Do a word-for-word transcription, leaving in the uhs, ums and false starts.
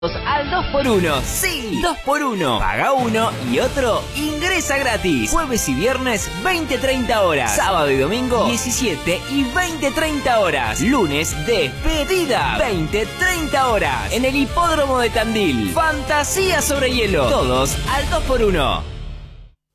Al dos por uno, sí, dos por uno. Paga uno y otro ingresa gratis. Jueves y viernes, veinte treinta horas. Sábado y domingo, diecisiete y veinte treinta horas. Lunes, despedida, veinte treinta horas. En el hipódromo de Tandil. Fantasía sobre hielo. Todos al dos por uno.